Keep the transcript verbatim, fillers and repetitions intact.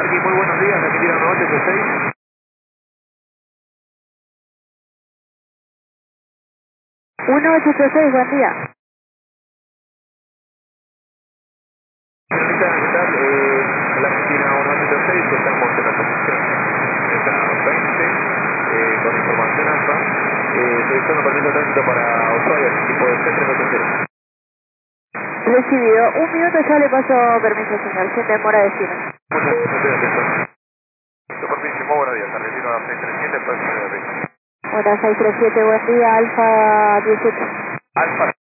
Parking, muy buenos días, Argentina uno ocho ocho seis. uno ocho ocho seis, buen día. Señorita, ¿qué tal? Eh, la Argentina uno ocho ocho seis, estamos en la posición Z veinte, eh, con información alfa, eh, solicitando permiso de tránsito para Ushuaia, tipo de C tres ocho cero. Recibido. Un minuto ya le paso permiso, señor. Sin demora de decir. Muchas gracias, estoy atento. Superfísimo, buenos días, Argentina seis tres siete, próximo de arriba. Hola, seis tres siete, buen día. Alfa dieciocho. Alfa